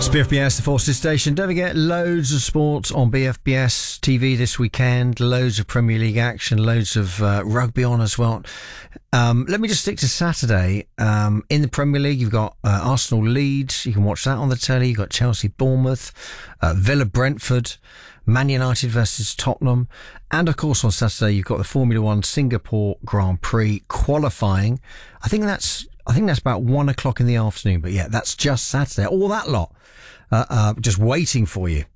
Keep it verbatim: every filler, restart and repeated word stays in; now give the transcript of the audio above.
B F B S, the Forces Station. Don't forget, loads of sports on B F B S T V this weekend. Loads of Premier League action, loads of uh, rugby on as well. Um, let me just stick to Saturday. Um, in the Premier League, you've got uh, Arsenal Leeds. You can watch that on the telly. You've got Chelsea Bournemouth, uh, Villa Brentford, Man United versus Tottenham. And of course, on Saturday, you've got the Formula One Singapore Grand Prix qualifying. I think that's I think that's about one o'clock in the afternoon. But yeah, that's just Saturday. All that lot. Uh, uh, just waiting for you.